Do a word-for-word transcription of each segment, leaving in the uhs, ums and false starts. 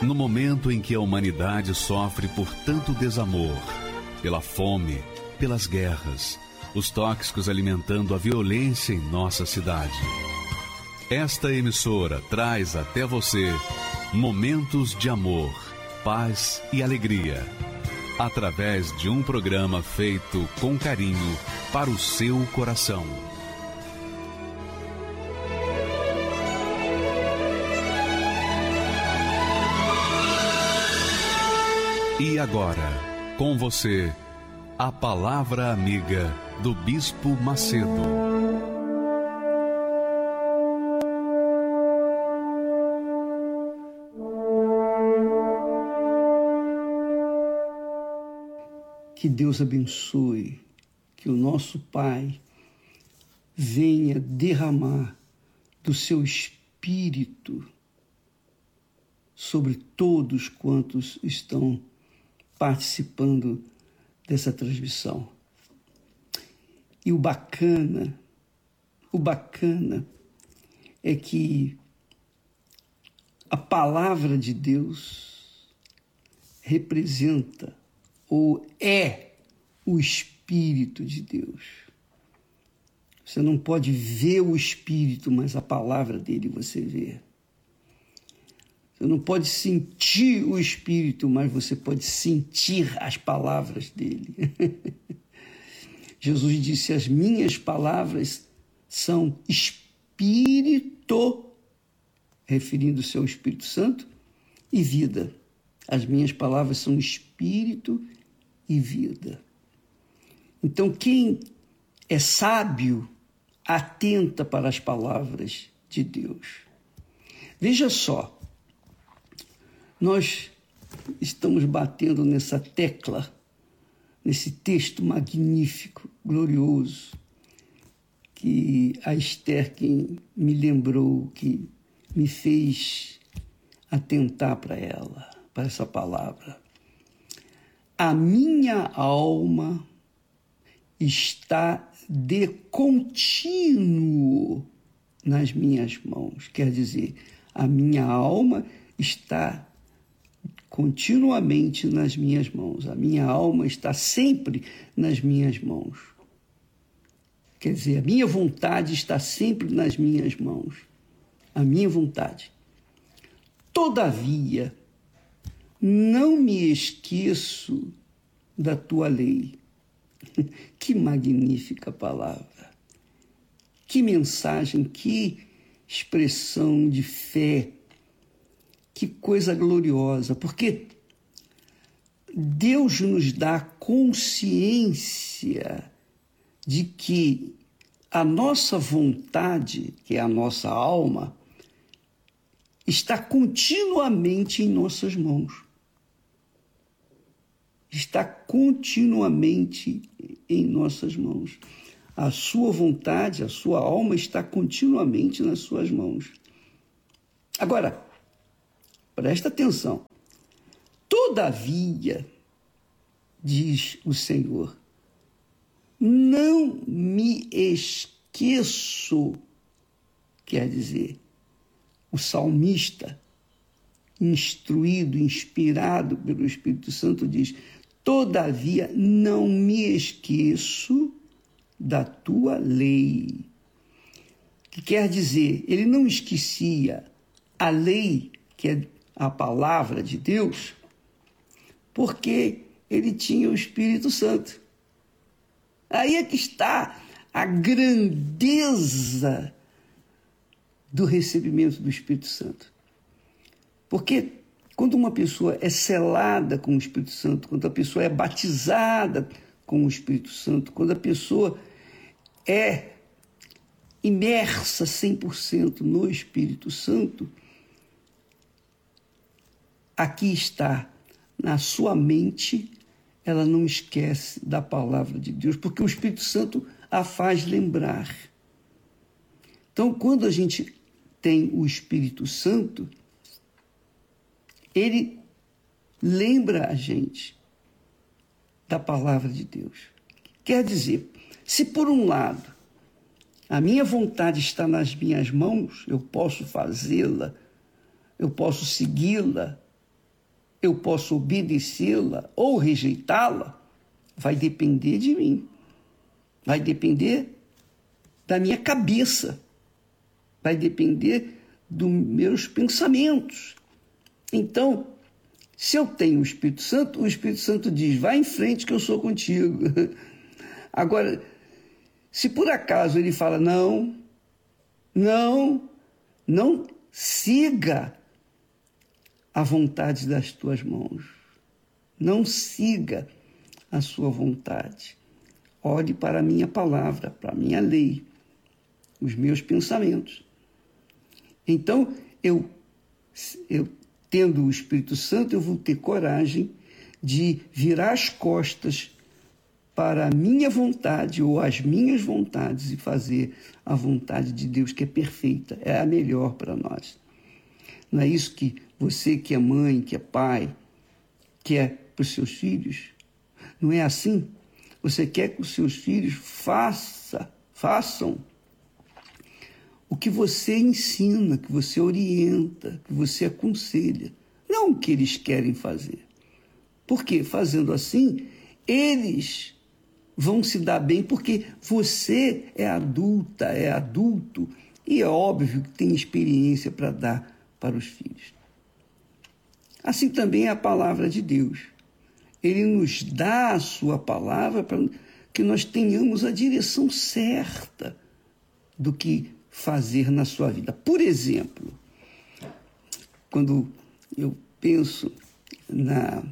No momento em que a humanidade sofre por tanto desamor, pela fome, pelas guerras, os tóxicos alimentando a violência em nossa cidade. Esta emissora traz até você momentos de amor, paz e alegria, através de um programa feito com carinho para o seu coração. E agora, com você, a Palavra Amiga do Bispo Macedo. Que Deus abençoe, que o nosso Pai venha derramar do seu Espírito sobre todos quantos estão participando dessa transmissão. E o bacana, o bacana é que a palavra de Deus representa ou é o Espírito de Deus. Você não pode ver o Espírito, mas a palavra dele você vê. Você não pode sentir o Espírito, mas você pode sentir as palavras dele. Jesus disse, as minhas palavras são Espírito, referindo-se ao Espírito Santo, e vida. As minhas palavras são Espírito e vida. Então, quem é sábio, atenta para as palavras de Deus. Veja só, nós estamos batendo nessa tecla, nesse texto magnífico, glorioso, que a Esther que me lembrou, que me fez atentar para ela, para essa palavra. A minha alma está de contínuo nas minhas mãos. Quer dizer, a minha alma está continuamente nas minhas mãos. A minha alma está sempre nas minhas mãos. Quer dizer, a minha vontade está sempre nas minhas mãos. A minha vontade. Todavia, não me esqueço da tua lei. Que magnífica palavra. Que mensagem, que expressão de fé. Que coisa gloriosa, porque Deus nos dá consciência de que a nossa vontade, que é a nossa alma, está continuamente em nossas mãos. Está continuamente em nossas mãos. A sua vontade, a sua alma está continuamente nas suas mãos. Agora, presta atenção. Todavia, diz o Senhor, não me esqueço, quer dizer, o salmista, instruído, inspirado pelo Espírito Santo, diz, todavia não me esqueço da tua lei. Que quer dizer, ele não esquecia a lei, que é a palavra de Deus, porque ele tinha o Espírito Santo. Aí é que está a grandeza do recebimento do Espírito Santo. Porque quando uma pessoa é selada com o Espírito Santo, quando a pessoa é batizada com o Espírito Santo, quando a pessoa é imersa cem por cento no Espírito Santo, aqui está, na sua mente, ela não esquece da palavra de Deus, porque o Espírito Santo a faz lembrar. Então, quando a gente tem o Espírito Santo, ele lembra a gente da palavra de Deus. Quer dizer, se por um lado a minha vontade está nas minhas mãos, eu posso fazê-la, eu posso segui-la, eu posso obedecê-la ou rejeitá-la, vai depender de mim. Vai depender da minha cabeça. Vai depender dos meus pensamentos. Então, se eu tenho o Espírito Santo, o Espírito Santo diz, vai em frente que eu sou contigo. Agora, se por acaso ele fala, não, não, não siga a vontade das tuas mãos. Não siga a sua vontade. Olhe para a minha palavra, para a minha lei, os meus pensamentos. Então, eu, eu tendo o Espírito Santo, eu vou ter coragem de virar as costas para a minha vontade ou as minhas vontades e fazer a vontade de Deus, que é perfeita, é a melhor para nós. Não é isso que você que é mãe, que é pai, quer para os seus filhos? Não é assim? Você quer que os seus filhos faça, façam o que você ensina, que você orienta, que você aconselha, não o que eles querem fazer. Porque fazendo assim, eles vão se dar bem, porque você é adulta, é adulto, e é óbvio que tem experiência para dar para os filhos. Assim também é a palavra de Deus. Ele nos dá a sua palavra para que nós tenhamos a direção certa do que fazer na sua vida. Por exemplo, quando eu penso na,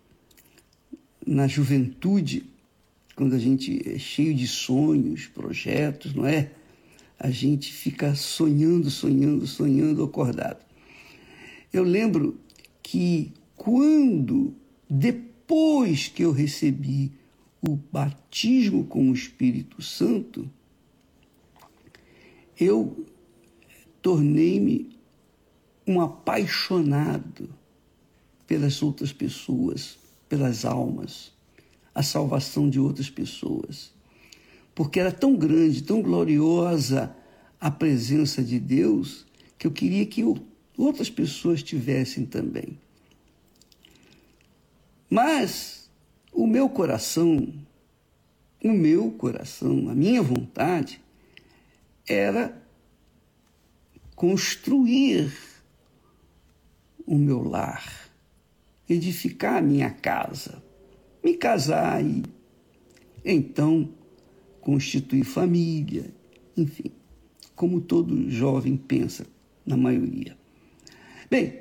na juventude, quando a gente é cheio de sonhos, projetos, não é? A gente fica sonhando, sonhando, sonhando acordado. Eu lembro que quando, depois que eu recebi o batismo com o Espírito Santo, eu tornei-me um apaixonado pelas outras pessoas, pelas almas, a salvação de outras pessoas. Porque era tão grande, tão gloriosa a presença de Deus, que eu queria que outras pessoas tivessem também. Mas o meu coração, o meu coração, a minha vontade, era construir o meu lar, edificar a minha casa, me casar e, então, constituir família, enfim, como todo jovem pensa, na maioria. Bem,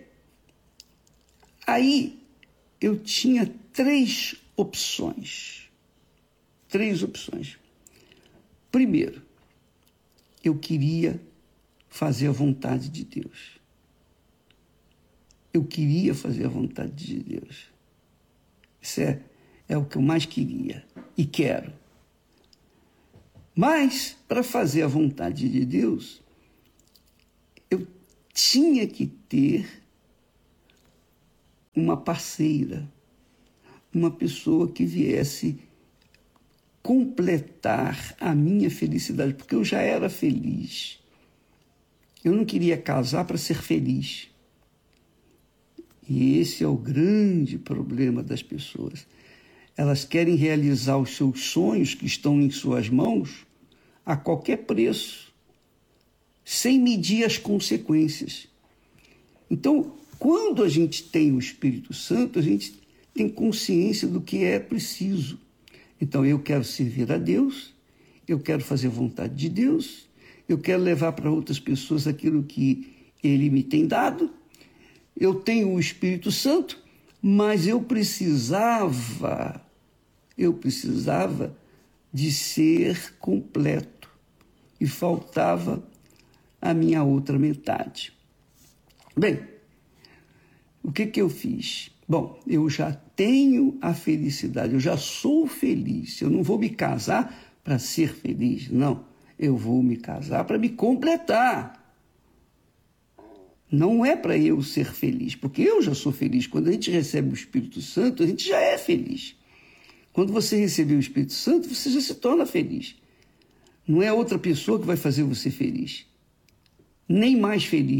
aí eu tinha três opções. Três opções. Primeiro, eu queria fazer a vontade de Deus. Eu queria fazer a vontade de Deus. Isso é, é o que eu mais queria e quero. Mas, para fazer a vontade de Deus, eu tinha que ter uma parceira, uma pessoa que viesse completar a minha felicidade, porque eu já era feliz. Eu não queria casar para ser feliz. E esse é o grande problema das pessoas. Elas querem realizar os seus sonhos que estão em suas mãos a qualquer preço, sem medir as consequências. Então, quando a gente tem o Espírito Santo, a gente tem consciência do que é preciso. Então, eu quero servir a Deus, eu quero fazer a vontade de Deus, eu quero levar para outras pessoas aquilo que Ele me tem dado. Eu tenho o Espírito Santo, mas eu precisava, eu precisava de ser completo e faltava a minha outra metade. Bem, o que que eu fiz? Bom, eu já tenho a felicidade, eu já sou feliz. Eu não vou me casar para ser feliz, não. Eu vou me casar para me completar. Não é para eu ser feliz, porque eu já sou feliz. Quando a gente recebe o Espírito Santo, a gente já é feliz. Quando você receber o Espírito Santo, você já se torna feliz. Não é outra pessoa que vai fazer você feliz. Nem mais feliz.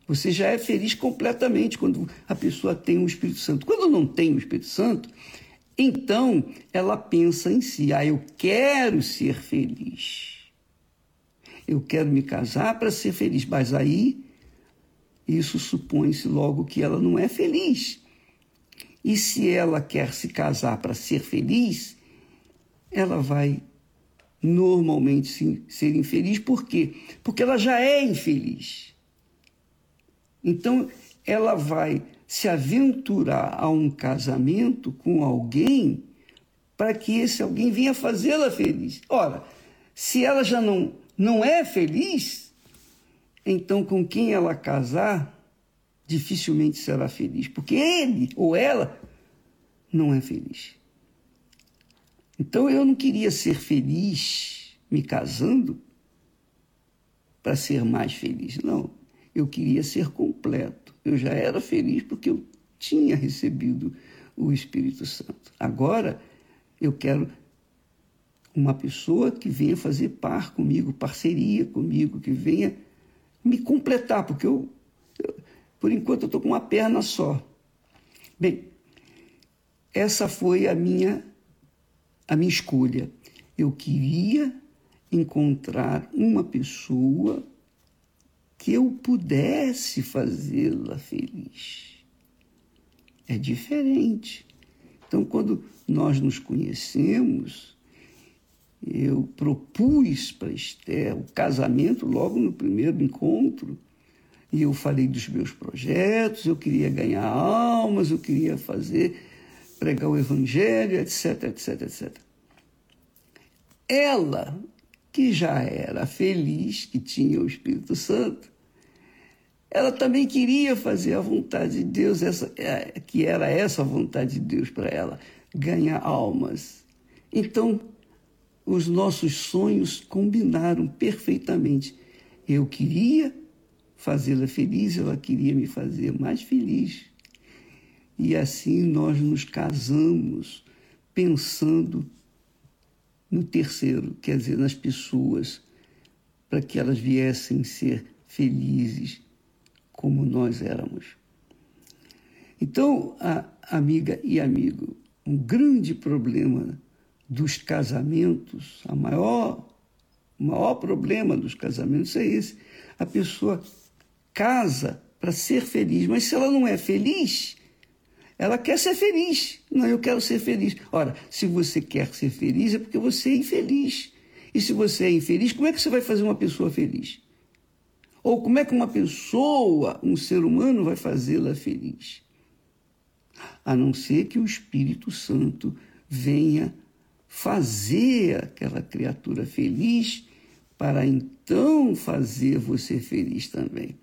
Você já é feliz completamente quando a pessoa tem o Espírito Santo. Quando não tem o Espírito Santo, então ela pensa em si, ah, eu quero ser feliz. Eu quero me casar para ser feliz, mas aí isso supõe-se logo que ela não é feliz. E se ela quer se casar para ser feliz, ela vai normalmente sim, ser infeliz. Por quê? Porque ela já é infeliz. Então, ela vai se aventurar a um casamento com alguém para que esse alguém venha fazê-la feliz. Ora, se ela já não, não é feliz, então com quem ela casar, dificilmente será feliz, porque ele ou ela não é feliz. Então eu não queria ser feliz me casando para ser mais feliz, não. Eu queria ser completo. Eu já era feliz porque eu tinha recebido o Espírito Santo. Agora eu quero uma pessoa que venha fazer par comigo, parceria comigo, que venha me completar, porque eu, eu por enquanto eu estou com uma perna só. Bem, essa foi a minha, a minha escolha. Eu queria encontrar uma pessoa que eu pudesse fazê-la feliz. É diferente. Então, quando nós nos conhecemos, eu propus para Esther o casamento logo no primeiro encontro, e eu falei dos meus projetos, eu queria ganhar almas, eu queria fazer, pregar o evangelho, etc, etc, etcétera. Ela, que já era feliz, que tinha o Espírito Santo, ela também queria fazer a vontade de Deus, essa, que era essa a vontade de Deus para ela, ganhar almas. Então, os nossos sonhos combinaram perfeitamente. Eu queria fazê-la feliz, ela queria me fazer mais feliz. E assim nós nos casamos pensando no terceiro, quer dizer, nas pessoas, para que elas viessem ser felizes como nós éramos. Então, a amiga e amigo, um grande problema dos casamentos, a maior, o maior problema dos casamentos é esse. A pessoa casa para ser feliz, mas se ela não é feliz, ela quer ser feliz. Não, eu quero ser feliz. Ora, se você quer ser feliz, é porque você é infeliz. E se você é infeliz, como é que você vai fazer uma pessoa feliz? Ou como é que uma pessoa, um ser humano, vai fazê-la feliz? A não ser que o Espírito Santo venha fazer aquela criatura feliz para então fazer você feliz também.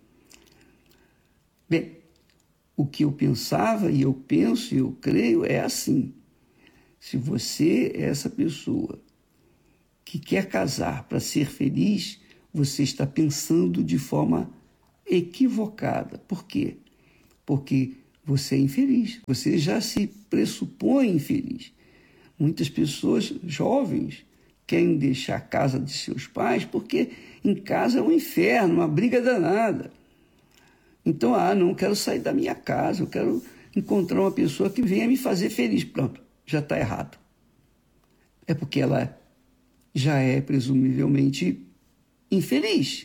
Bem, o que eu pensava e eu penso e eu creio é assim. Se você é essa pessoa que quer casar para ser feliz, você está pensando de forma equivocada. Por quê? Porque você é infeliz, você já se pressupõe infeliz. Muitas pessoas jovens querem deixar a casa de seus pais porque em casa é um inferno, uma briga danada. Então, ah, não quero sair da minha casa, eu quero encontrar uma pessoa que venha me fazer feliz. Pronto, já está errado. É porque ela já é presumivelmente infeliz.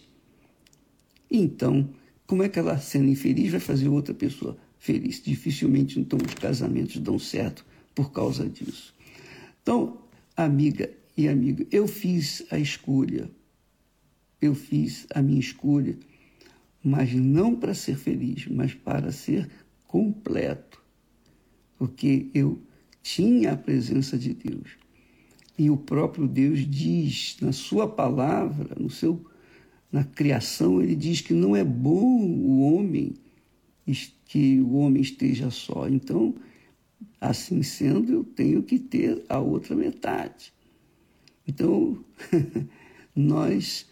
Então, como é que ela, sendo infeliz, vai fazer outra pessoa feliz? Dificilmente, então, os casamentos dão certo por causa disso. Então, amiga e amigo, eu fiz a escolha, eu fiz a minha escolha, mas não para ser feliz, mas para ser completo, porque eu tinha a presença de Deus. E o próprio Deus diz, na sua palavra, no seu, na criação, ele diz que não é bom o homem, que o homem esteja só. Então, assim sendo, eu tenho que ter a outra metade. Então, nós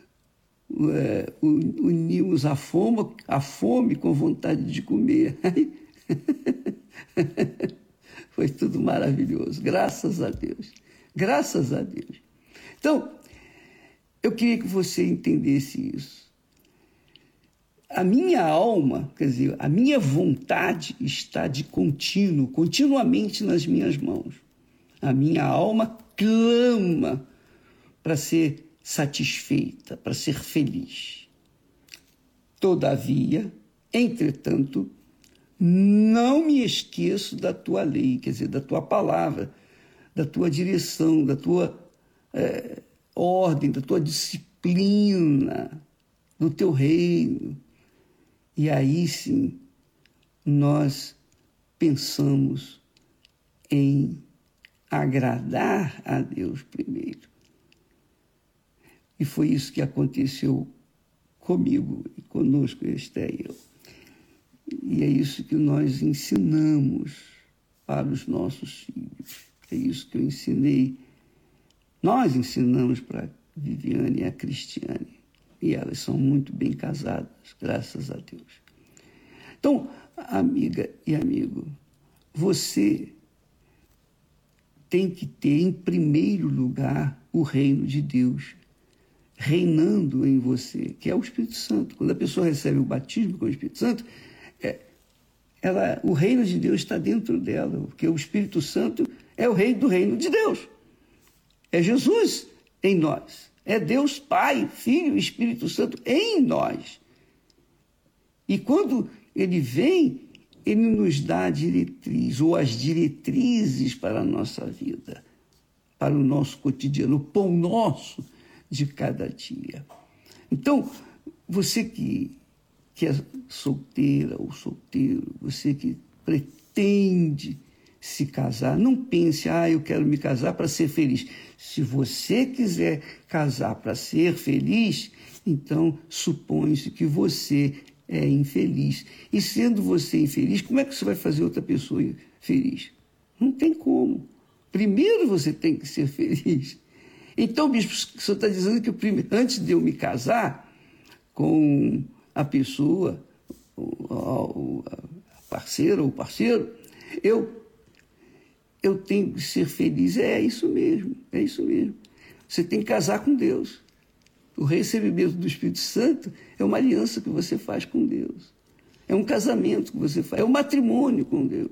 é, unimos a fome, a fome com a vontade de comer. Foi tudo maravilhoso, graças a Deus. Graças a Deus. Então, eu queria que você entendesse isso. a minha alma, quer dizer, a minha vontade está de contínuo, continuamente nas minhas mãos. A minha alma clama para ser satisfeita, para ser feliz. Todavia, entretanto, não me esqueço da tua lei, quer dizer, da tua palavra, da tua direção, da tua é, ordem, da tua disciplina, do teu reino. E aí sim, nós pensamos em agradar a Deus primeiro. E foi isso que aconteceu comigo e conosco, Esté e eu. E é isso que nós ensinamos para os nossos filhos. É isso que eu ensinei. Nós ensinamos para a Viviane e a Cristiane. E elas são muito bem casadas, graças a Deus. Então, amiga e amigo, você tem que ter em primeiro lugar o reino de Deus reinando em você, que é o Espírito Santo. Quando a pessoa recebe o batismo com o Espírito Santo, é, ela, o reino de Deus está dentro dela, porque o Espírito Santo é o rei do reino de Deus. É Jesus em nós. É Deus Pai, Filho e Espírito Santo em nós. E quando ele vem, ele nos dá a diretriz, ou as diretrizes para a nossa vida, para o nosso cotidiano, o pão nosso de cada dia. Então, você que, que é solteira ou solteiro, você que pretende se casar, não pense, ah, eu quero me casar para ser feliz. Se você quiser casar para ser feliz, então supõe-se que você é infeliz. E sendo você infeliz, como é que você vai fazer outra pessoa feliz? Não tem como. Primeiro você tem que ser feliz. Então, bispo, o senhor está dizendo que eu, antes de eu me casar com a pessoa, a parceira ou parceiro, eu, eu tenho que ser feliz. É isso mesmo, é isso mesmo. Você tem que casar com Deus. O recebimento do Espírito Santo é uma aliança que você faz com Deus. É um casamento que você faz, é um matrimônio com Deus.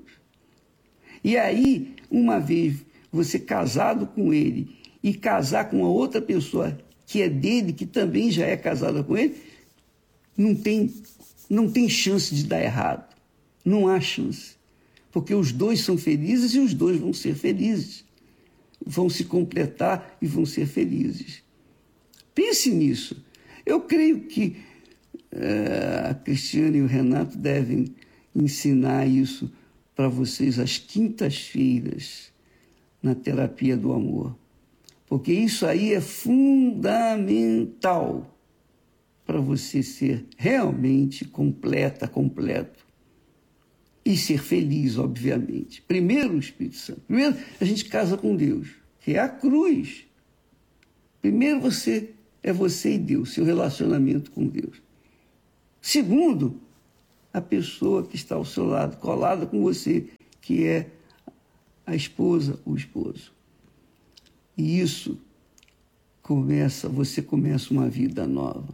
E aí, uma vez você casado com Ele e casar com a outra pessoa que é dele, que também já é casada com ele, não tem, não tem chance de dar errado. Não há chance. Porque os dois são felizes e os dois vão ser felizes. Vão se completar e vão ser felizes. Pense nisso. Eu creio que uh, a Cristiane e o Renato devem ensinar isso para vocês às quintas-feiras na terapia do amor. Porque isso aí é fundamental para você ser realmente completa, completo. E ser feliz, obviamente. Primeiro o Espírito Santo. Primeiro a gente casa com Deus, que é a cruz. Primeiro você é você e Deus, seu relacionamento com Deus. Segundo, a pessoa que está ao seu lado, colada com você, que é a esposa, o esposo. E isso começa, você começa uma vida nova.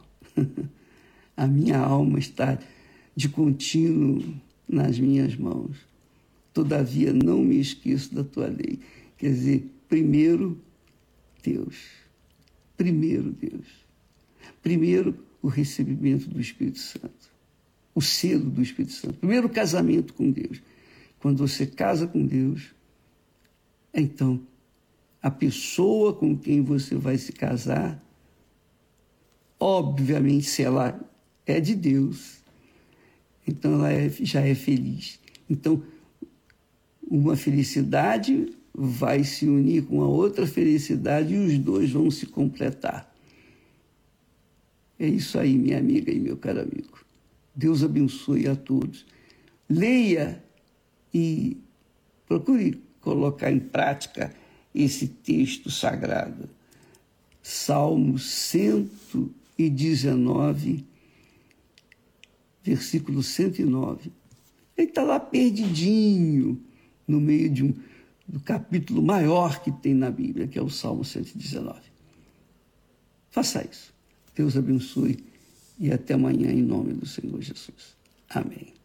A minha alma está de contínuo nas minhas mãos. Todavia, não me esqueço da tua lei. Quer dizer, primeiro, Deus. Primeiro, Deus. Primeiro, o recebimento do Espírito Santo. O selo do Espírito Santo. Primeiro, o casamento com Deus. Quando você casa com Deus, então, a pessoa com quem você vai se casar, obviamente, se ela é de Deus, então ela é, já é feliz. Então, uma felicidade vai se unir com a outra felicidade e os dois vão se completar. É isso aí, minha amiga e meu caro amigo. Deus abençoe a todos. Leia e procure colocar em prática esse texto sagrado. Salmo cento e dezenove, versículo cento e nove. Ele está lá perdidinho no meio de um, do capítulo maior que tem na Bíblia, que é o Salmo cento e dezenove. Faça isso. Deus abençoe e até amanhã em nome do Senhor Jesus. Amém.